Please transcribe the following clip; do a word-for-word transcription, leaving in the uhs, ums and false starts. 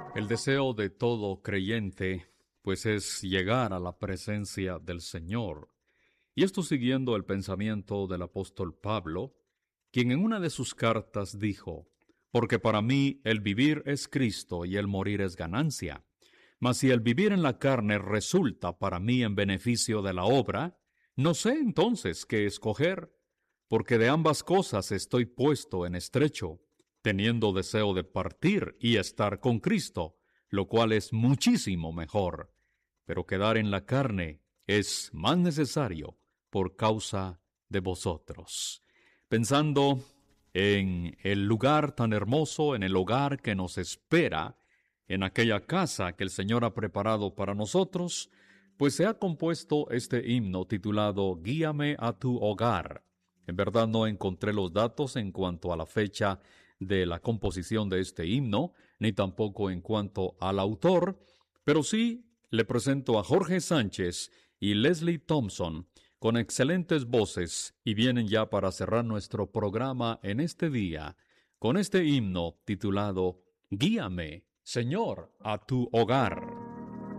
El deseo de todo creyente, pues, es llegar a la presencia del Señor. Y esto siguiendo el pensamiento del apóstol Pablo, quien en una de sus cartas dijo: «Porque para mí el vivir es Cristo y el morir es ganancia. Mas si el vivir en la carne resulta para mí en beneficio de la obra, no sé entonces qué escoger, porque de ambas cosas estoy puesto en estrecho, teniendo deseo de partir y estar con Cristo, lo cual es muchísimo mejor. Pero quedar en la carne es más necesario por causa de vosotros». Pensando en el lugar tan hermoso, en el hogar que nos espera, en aquella casa que el Señor ha preparado para nosotros, pues se ha compuesto este himno titulado «Guíame a tu hogar». En verdad no encontré los datos en cuanto a la fecha de la composición de este himno, ni tampoco en cuanto al autor, pero sí le presento a Jorge Sánchez y Leslie Thompson, con excelentes voces, y vienen ya para cerrar nuestro programa en este día, con este himno titulado «Guíame, Señor, a tu hogar».